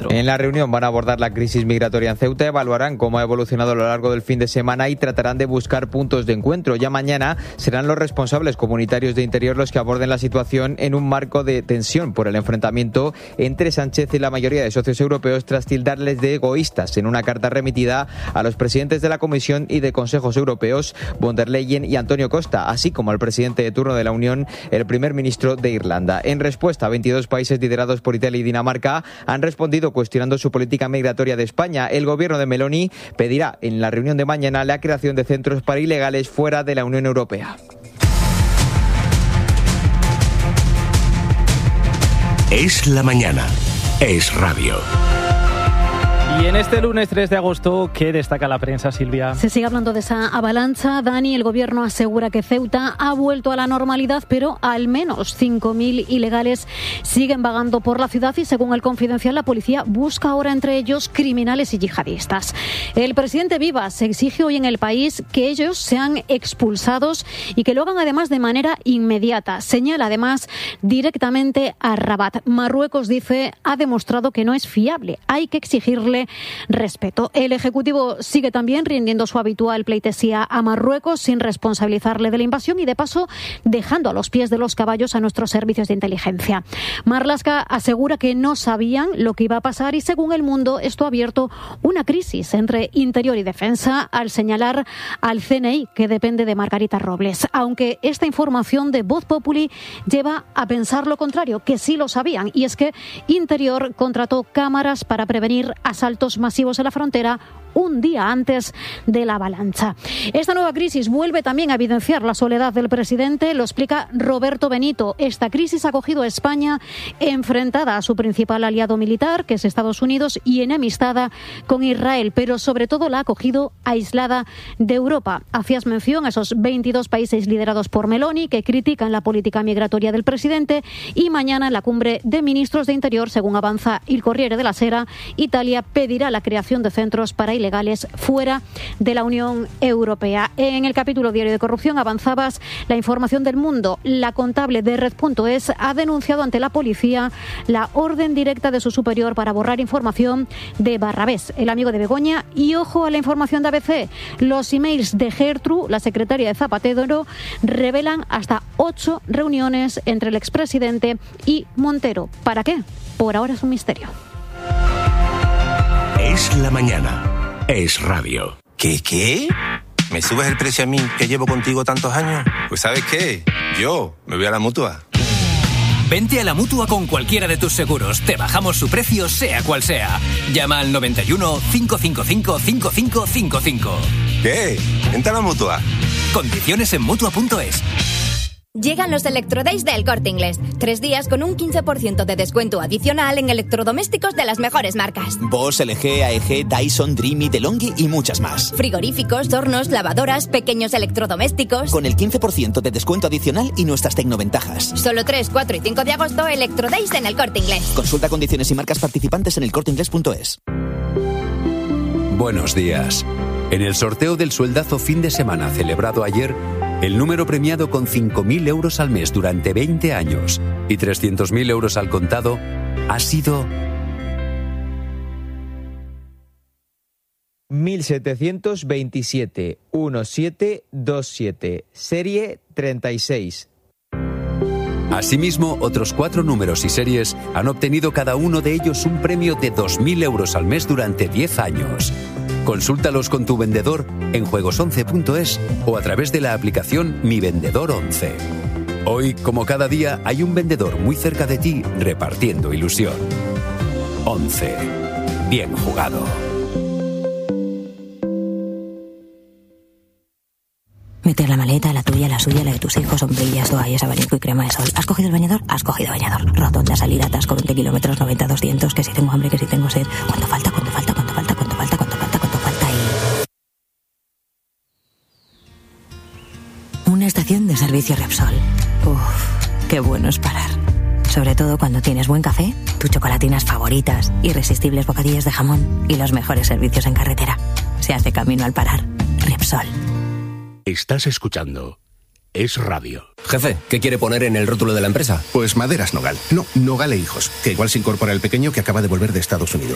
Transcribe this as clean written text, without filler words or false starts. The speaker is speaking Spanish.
encuentro. En la reunión van a abordar la crisis migratoria en Ceuta, evaluarán cómo ha evolucionado a lo largo del fin de semana y tratarán de buscar puntos de encuentro. Ya mañana serán los responsables comunitarios de Interior los que aborden la situación en un marco de tensión por el enfrentamiento entre Sánchez y la mayoría de socios europeos tras tildarles de egoístas en una carta remitida a los presidentes de la Comisión y de Consejos Europeos, von der Leyen y Antonio Costa, así como al presidente de turno de la Unión, el primer ministro de Irlanda. En respuesta, 22 países liderados por Italia y Dinamarca han respondido cuestionando su política migratoria de España. El gobierno de Meloni pedirá en la reunión de mañana la creación de centros para ilegales fuera de la Unión Europea. Es la mañana. Es radio. Y en este lunes 3 de agosto, ¿qué destaca la prensa, Silvia? Se sigue hablando de esa avalancha. Dani, el gobierno asegura que Ceuta ha vuelto a la normalidad, pero al menos 5.000 ilegales siguen vagando por la ciudad y, según El Confidencial, la policía busca ahora entre ellos criminales y yihadistas. El presidente Vivas exige hoy en El País que ellos sean expulsados y que lo hagan además de manera inmediata. Señala además directamente a Rabat. Marruecos, dice, ha demostrado que no es fiable. Hay que exigirle respeto. El Ejecutivo sigue también rindiendo su habitual pleitesía a Marruecos sin responsabilizarle de la invasión y, de paso, dejando a los pies de los caballos a nuestros servicios de inteligencia. Marlaska asegura que no sabían lo que iba a pasar y, según El Mundo, esto ha abierto una crisis entre Interior y Defensa al señalar al CNI, que depende de Margarita Robles. Aunque esta información de Voz Populi lleva a pensar lo contrario, que sí lo sabían, y es que Interior contrató cámaras para prevenir asaltos masivos en la frontera un día antes de la avalancha. Esta nueva crisis vuelve también a evidenciar la soledad del presidente, lo explica Roberto Benito. Esta crisis ha cogido a España enfrentada a su principal aliado militar, que es Estados Unidos, y enemistada con Israel, pero sobre todo la ha cogido aislada de Europa. Hacías mención a esos 22 países liderados por Meloni que critican la política migratoria del presidente, y mañana en la cumbre de ministros de Interior, según avanza Il Corriere della Sera, Italia pedirá la creación de centros para ilegales fuera de la Unión Europea. En el capítulo diario de corrupción avanzabas la información del Mundo. La contable de Red.es ha denunciado ante la policía la orden directa de su superior para borrar información de Barrabés, el amigo de Begoña, y ojo a la información de ABC. Los emails de Gertrude, la secretaria de Zapatero, revelan hasta 8 reuniones entre el expresidente y Montero. ¿Para qué? Por ahora es un misterio. Es la mañana. Es radio. ¿Qué? ¿Me subes el precio a mí, que llevo contigo tantos años? Pues ¿sabes qué? Yo me voy a la Mutua. Vente a la Mutua con cualquiera de tus seguros. Te bajamos su precio, sea cual sea. Llama al 91 555 5555. ¿Qué? Vente a la Mutua. Condiciones en Mutua.es. Llegan los Electrodays de El Corte Inglés. 3 días con un 15% de descuento adicional en electrodomésticos de las mejores marcas. Bosch, LG, AEG, Dyson, Dreamy, DeLonghi y muchas más. Frigoríficos, hornos, lavadoras, pequeños electrodomésticos. Con el 15% de descuento adicional y nuestras tecnoventajas. Solo 3, 4 y 5 de agosto, Electrodays en El Corte Inglés. Consulta condiciones y marcas participantes en elcorteinglés.es. Buenos días. En el sorteo del sueldazo fin de semana celebrado ayer, el número premiado con 5.000 euros al mes durante 20 años y 300.000 euros al contado ha sido 1727 1727, serie 36. Asimismo, otros 4 números y series han obtenido cada uno de ellos un premio de 2.000 euros al mes durante 10 años. Consúltalos con tu vendedor en juegos11.es o a través de la aplicación Mi Vendedor 11. Hoy, como cada día, hay un vendedor muy cerca de ti repartiendo ilusión. 11. Bien jugado. Meter la maleta, la tuya, la suya, la de tus hijos, sombrillas, toallas, abanico y crema de sol. ¿Has cogido el bañador? Has cogido bañador. Rotonda, salida, atasco, 20 kilómetros, 90, 200, que si tengo hambre, que si tengo sed. ¿Cuánto falta? ¿Cuánto falta? ¿Cuánto falta? ¿Cuánto falta? ¿Cuánto falta? ¿Cuánto falta? Y... una estación de servicio Repsol. Uff, qué bueno es parar. Sobre todo cuando tienes buen café, tus chocolatinas favoritas, irresistibles bocadillos de jamón y los mejores servicios en carretera. Se hace camino al parar. Repsol. Estás escuchando Es Radio. Jefe, ¿qué quiere poner en el rótulo de la empresa? Pues Maderas Nogal. No, Nogal e Hijos, que igual se incorpora el pequeño que acaba de volver de Estados Unidos.